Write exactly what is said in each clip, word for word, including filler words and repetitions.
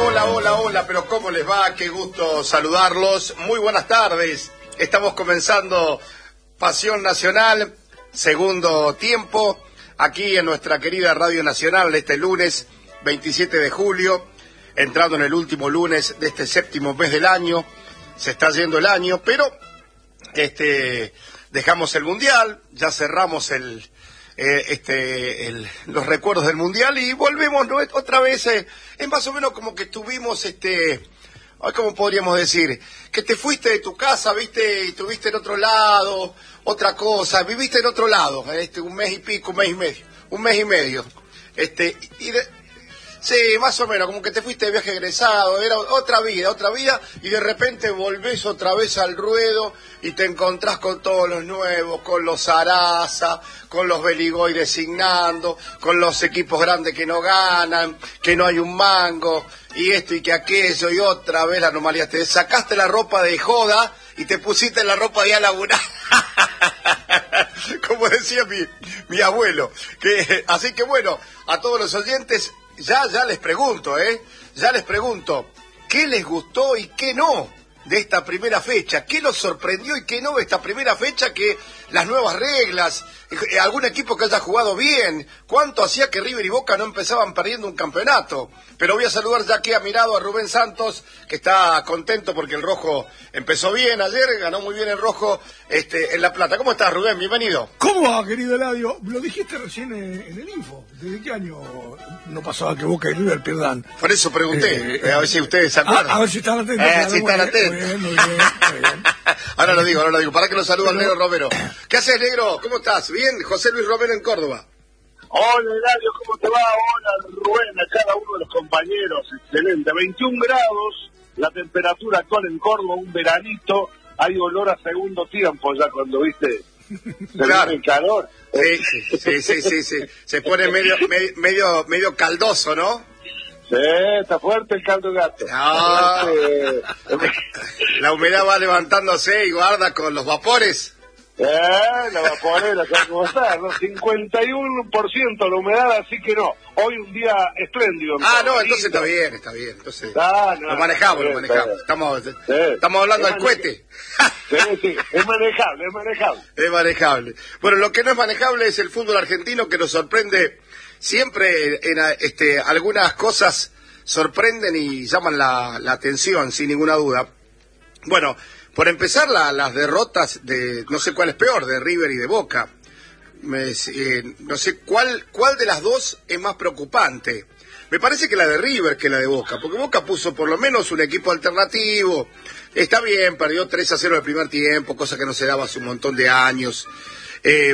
hola, hola, hola, pero ¿cómo les va? Qué gusto saludarlos. Muy buenas tardes. Estamos comenzando Pasión Nacional, segundo tiempo, aquí en nuestra querida Radio Nacional, este lunes veintisiete de julio, entrando en el último lunes de este séptimo mes del año. Se está yendo el año, pero este dejamos el Mundial, ya cerramos el... Eh, este el, los recuerdos del Mundial y volvemos, ¿no? Otra vez, eh, es más o menos como que tuvimos, este, ¿cómo podríamos decir? Que te fuiste de tu casa, viste, y estuviste en otro lado, otra cosa, viviste en otro lado, este, un mes y pico, un mes y medio, un mes y medio, este, y de, sí, más o menos, como que te fuiste de viaje egresado, era otra vida, otra vida, y de repente volvés otra vez al ruedo y te encontrás con todos los nuevos, con los Sarasa, con los Beligoy designando, con los equipos grandes que no ganan, que no hay un mango, y esto y que aquello, y otra vez la anomalía. Te sacaste la ropa de joda y te pusiste la ropa de a laburar. Como decía mi, mi abuelo. Que, así que bueno, a todos los oyentes, ya, ya les pregunto, ¿eh? Ya les pregunto, ¿qué les gustó y qué no de esta primera fecha? ¿Qué los sorprendió y qué no de esta primera fecha? Que las nuevas reglas, algún equipo que haya jugado bien, ¿cuánto hacía que River y Boca no empezaban perdiendo un campeonato? Pero voy a saludar ya aquí a mi lado a Rubén Santos, que está contento porque el rojo empezó bien ayer, ganó muy bien el rojo este, en La Plata. ¿Cómo estás, Rubén? Bienvenido. ¿Cómo va, querido Eladio? Lo dijiste recién en, en el info. ¿Desde qué año no pasaba que Boca y River pierdan? Por eso pregunté, eh, a ver si ustedes se acuerdan. A, a ver si están atentos. Eh, claro, si están muy atentos. Bien, muy bien, muy bien. Ahora lo digo, ahora lo digo. Para que lo saluda el negro Romero. ¿Qué haces, negro? ¿Cómo estás? ¿Bien? José Luis Romero en Córdoba. Hola, Eladio, ¿cómo te va? Hola, Rubén, a cada uno de los compañeros. Excelente. veintiún grados, la temperatura actual en Córdoba, un veranito. Hay olor a segundo tiempo ya cuando, viste, se Claro. viene el calor. Sí, sí, sí, sí, sí. Se pone medio, medio, medio, medio caldoso, ¿no? Sí, está fuerte el caldo de gato. Ah. Eh, La humedad va levantándose y guarda con los vapores. eh, la vaporera, ¿sabes cómo está? ¿No? cincuenta y uno por ciento la humedad, así que no. Hoy un día espléndido. Ah, no, Lindo. entonces está bien, está bien. Entonces, Ah, no, lo manejamos, está lo bien, manejamos. está Estamos, Sí. estamos hablando Es del maneja- cohete. Sí, sí, es manejable, es manejable. Es manejable. Bueno, lo que no es manejable es el fútbol argentino, que nos sorprende siempre en, en, este, algunas cosas sorprenden y llaman la, la atención, sin ninguna duda. Bueno, por empezar, la, las derrotas de, no sé cuál es peor, de River y de Boca. Me, eh, no sé cuál, cuál de las dos es más preocupante. Me parece que la de River que la de Boca, porque Boca puso por lo menos un equipo alternativo. Está bien, perdió tres a cero el primer tiempo, cosa que no se daba hace un montón de años. Eh,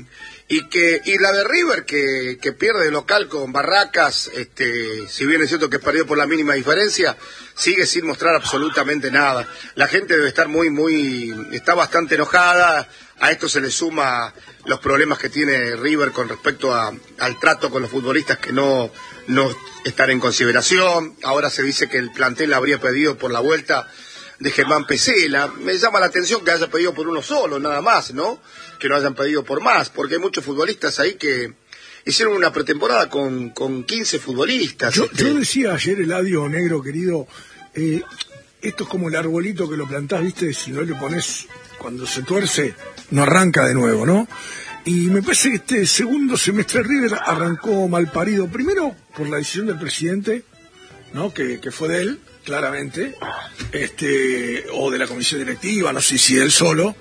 y que y la de River que, que pierde de local con Barracas, este, si bien es cierto que perdió por la mínima diferencia, sigue sin mostrar absolutamente nada. La gente debe estar muy, muy, está bastante enojada. A esto se le suma los problemas que tiene River con respecto a, al trato con los futbolistas que no, no están en consideración. Ahora se dice que el plantel habría pedido por la vuelta de Germán Pesela. Me llama la atención que haya pedido por uno solo, nada más, ¿no? Que no hayan pedido por más, porque hay muchos futbolistas ahí que hicieron una pretemporada con, con quince futbolistas. Yo, este. yo decía ayer, Eladio, negro, querido, eh, esto es como el arbolito que lo plantás, ¿viste? Si no le pones, cuando se tuerce, no arranca de nuevo, ¿no? Y me parece que este segundo semestre River arrancó mal parido. Primero, por la decisión del presidente, ¿no? Que, que fue de él, claramente, este, o de la comisión directiva, no sé si él solo,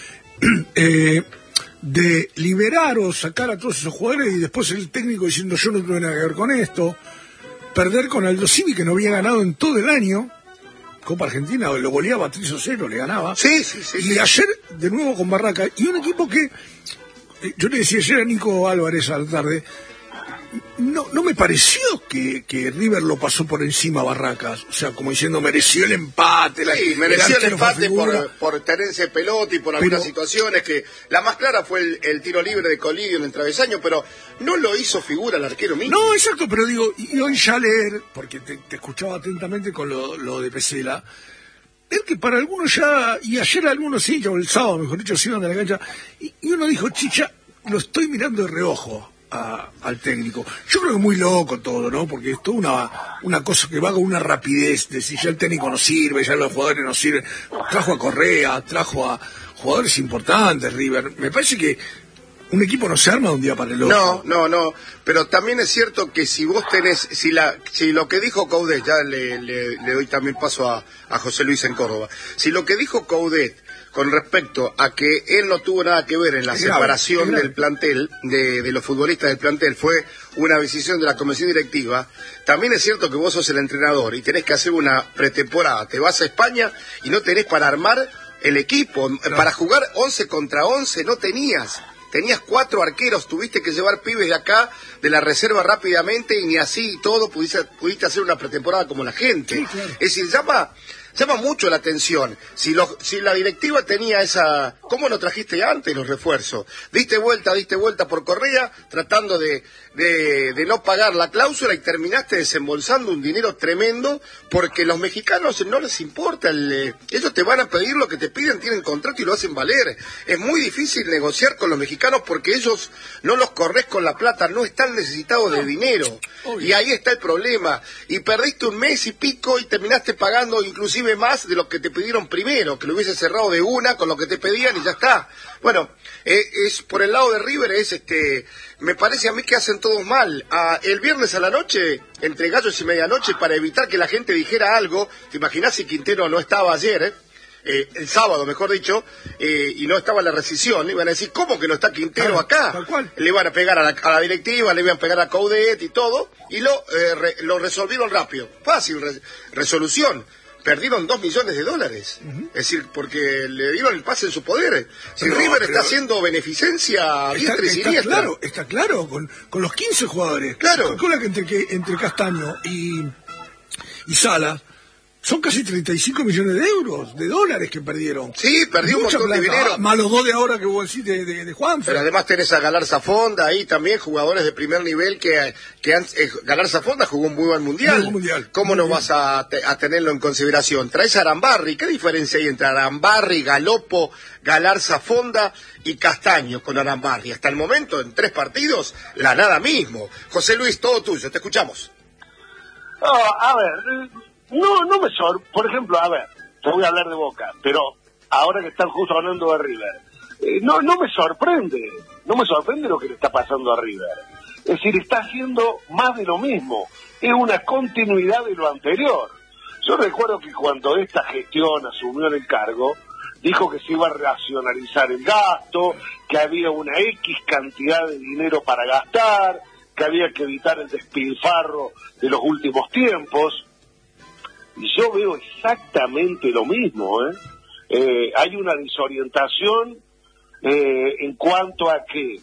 eh, de liberar o sacar a todos esos jugadores y después el técnico diciendo yo no tuve nada que ver con esto, perder con Aldo Civi que no había ganado en todo el año, Copa Argentina, lo goleaba tres a cero, le ganaba, Sí, sí, sí. y sí. ayer de nuevo con Barraca, y un equipo que, eh, yo le decía ayer a Nico Álvarez a la tarde, no, no me pareció que, que River lo pasó por encima a Barracas, o sea, como diciendo mereció el empate, la, Sí, mereció el arquero fue empate figura. por, por tenencia de pelota y por algunas Pero- situaciones que la más clara fue el, el tiro libre de Colidio en el travesaño, pero no lo hizo figura el arquero mismo. No, exacto, pero digo, y hoy ya leer, porque te, te escuchaba atentamente con lo, lo de Pesela, ver que para algunos ya, y ayer algunos sí, o el sábado, mejor dicho, se iban de la cancha, y, y uno dijo, chicha, lo estoy mirando de reojo a, al técnico. Yo creo que es muy loco todo, ¿no? Porque es toda una, una cosa que va con una rapidez, de si ya el técnico no sirve, ya los jugadores no sirven. Trajo a Correa, trajo a jugadores importantes, River. Me parece que un equipo no se arma de un día para el otro. No, no, no. Pero también es cierto que si vos tenés, si la, si lo que dijo Coudet, ya le, le, le doy también paso a, a José Luis en Córdoba, si lo que dijo Coudet con respecto a que él no tuvo nada que ver en la es separación grave, del plantel, de, de los futbolistas del plantel, fue una decisión de la comisión directiva, también es cierto que vos sos el entrenador y tenés que hacer una pretemporada. Te vas a España y no tenés para armar el equipo, no. Para jugar once contra once no tenías. Tenías cuatro arqueros, tuviste que llevar pibes de acá, de la reserva rápidamente, y ni así y todo pudiste, pudiste hacer una pretemporada como la gente. Sí, claro. Es decir, llama, llama mucho la atención. Si, lo, si la directiva tenía esa... ¿Cómo no trajiste antes los refuerzos? Diste vuelta, diste vuelta por Correa, tratando de, de, de no pagar la cláusula y terminaste desembolsando un dinero tremendo, porque los mexicanos no les importa. El, eh, ellos te van a pedir lo que te piden, tienen contrato y lo hacen valer. Es muy difícil negociar con los mexicanos porque ellos no los corres con la plata, no están necesitados de dinero. Obvio. Y ahí está el problema. Y perdiste un mes y pico y terminaste pagando inclusive más de lo que te pidieron primero, que lo hubiese cerrado de una con lo que te pedían y ya está. Bueno, eh, es por el lado de River, es este, me parece a mí que hacen todos mal. Ah, el viernes a la noche, entre gallos y medianoche, para evitar que la gente dijera algo, ¿te imaginás si Quintero no estaba ayer, eh? Eh, el sábado, mejor dicho, eh, y no estaba la rescisión, iban a decir, ¿cómo que no está Quintero acá? Tal cual. Le iban a pegar a la, a la directiva, le iban a pegar a Coudet y todo, y lo, eh, re, lo resolvieron rápido. Fácil, re, resolución. Perdieron dos millones de dólares. Uh-huh. Es decir, porque le dieron el pase en su poder. Si no, River está haciendo beneficencia a diestra y siniestra. Está claro, está claro, con, con los quince jugadores. Claro. Calcula que entre, que entre Castaño y, y Sala son casi treinta y cinco millones de euros, de dólares que perdieron. Sí, perdió mucha un montón plata, de dinero. Más los dos de ahora que vos decís de, de, de Juanfer. Pero además tenés a Galarza Fonda ahí también, jugadores de primer nivel que, que han, eh, Galarza Fonda jugó un muy buen mundial. Muy mundial. ¿Cómo muy no bien. vas a, te, a tenerlo en consideración? Traes a Arambarri, ¿qué diferencia hay entre Arambarri, Galopo, Galarza Fonda y Castaño con Arambarri? Hasta el momento, en tres partidos, la nada mismo. José Luis, todo tuyo, te escuchamos. Oh, a ver... No, no me sor... Por ejemplo, a ver, te voy a hablar de Boca, pero ahora que están justo hablando de River, eh, no, no me sorprende, no me sorprende lo que le está pasando a River. Es decir, está haciendo más de lo mismo, es una continuidad de lo anterior. Yo recuerdo que cuando esta gestión asumió el cargo, dijo que se iba a racionalizar el gasto, que había una X cantidad de dinero para gastar, que había que evitar el despilfarro de los últimos tiempos. Y yo veo exactamente lo mismo, ¿eh? Eh, hay una desorientación eh, en cuanto a que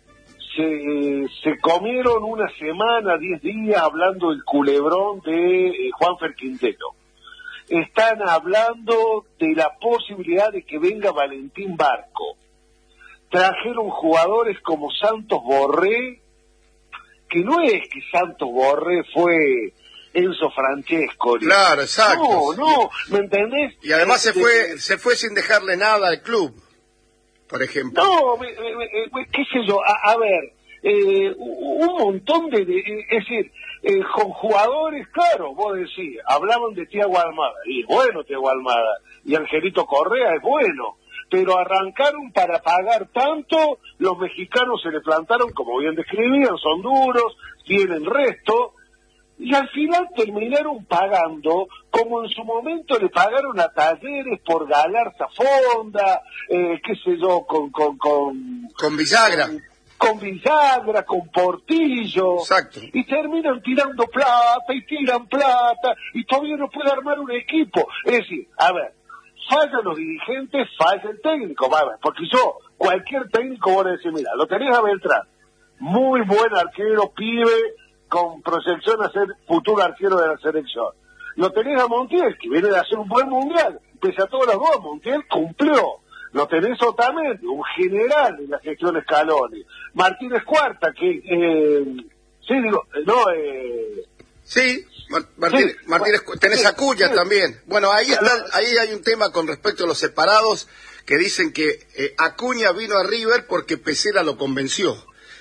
se, se comieron una semana, diez días hablando del culebrón de eh, Juanfer Quintero. Están hablando de la posibilidad de que venga Valentín Barco. Trajeron jugadores como Santos Borré, que no es que Santos Borré fue... Enzo Francesco. Claro, exacto. No, no, ¿me entendés? Y además este, se fue se fue sin dejarle nada al club, por ejemplo. No, me, me, me, qué sé yo, a, a ver, eh, un montón de, de es decir, eh, con jugadores, claro, vos decís, hablaban de Thiago Almada, y es bueno Thiago Almada, y Angelito Correa es bueno, pero arrancaron para pagar tanto, los mexicanos se le plantaron, como bien describían, son duros, tienen resto, y al final terminaron pagando, como en su momento le pagaron a Talleres por Galarza Fonda, eh, qué sé yo, con... Con, con, con Villagra. Con, con Villagra, con Portillo. Exacto. Y terminan tirando plata, y tiran plata, y todavía no puede armar un equipo. Es decir, a ver, fallan los dirigentes, falla el técnico, a ver, porque yo, cualquier técnico, voy a decir, mira, lo tenés a Beltrán, muy buen arquero, pibe, con proyección a ser futuro arquero de la selección. Lo tenés a Montiel, que viene de hacer un buen mundial, pese a todos los dos, Montiel cumplió. Lo tenés a Otamendi, un general en la gestión Scaloni. Martínez Cuarta, que, eh, sí, digo, no, eh... Sí, Martínez, sí, Martínez bueno, tenés a Cuya sí, también. Bueno, ahí está, ahí hay un tema con respecto a los separados, que dicen que eh, Acuña vino a River porque Pesera lo convenció.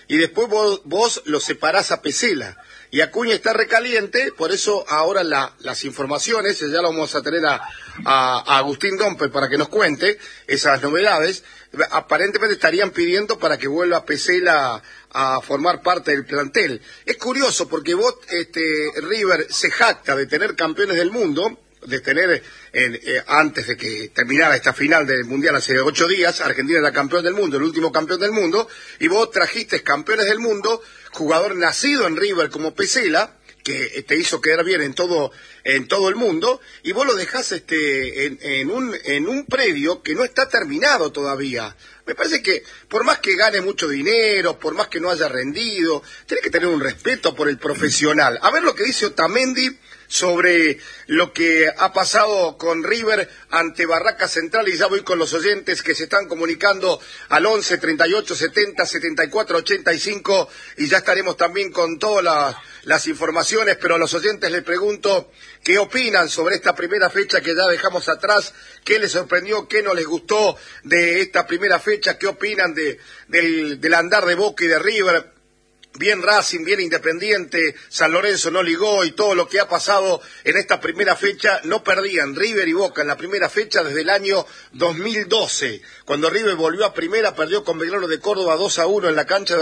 y después vos, vos lo separás a Pesela. Y Acuña está recaliente, por eso ahora la, las informaciones, ya lo vamos a tener a, a, a Agustín Dompe para que nos cuente esas novedades, aparentemente estarían pidiendo para que vuelva Pesela a, a formar parte del plantel. Es curioso porque vos, este, River se jacta de tener campeones del mundo, de tener, en, eh, antes de que terminara esta final del Mundial hace ocho días, Argentina era campeón del mundo, el último campeón del mundo, y vos trajiste campeones del mundo, jugador nacido en River como Pesela, que te hizo quedar bien en todo en todo el mundo, y vos lo dejás este, en, en, un, en un predio que no está terminado todavía. Me parece que, por más que gane mucho dinero, por más que no haya rendido, tenés que tener un respeto por el profesional. A ver lo que dice Otamendi sobre lo que ha pasado con River ante Barraca Central, y ya voy con los oyentes que se están comunicando al once, treinta y ocho, setenta, setenta y cuatro, ochenta y cinco, y ya estaremos también con todas las, las informaciones, pero a los oyentes les pregunto qué opinan sobre esta primera fecha que ya dejamos atrás, qué les sorprendió, qué no les gustó de esta primera fecha, qué opinan de, del, del andar de Boca y de River. Bien Racing, bien Independiente, San Lorenzo no ligó, y todo lo que ha pasado en esta primera fecha. No perdían River y Boca en la primera fecha desde el año dos mil doce, cuando River volvió a primera, perdió con Belgrano de Córdoba dos a uno en la cancha de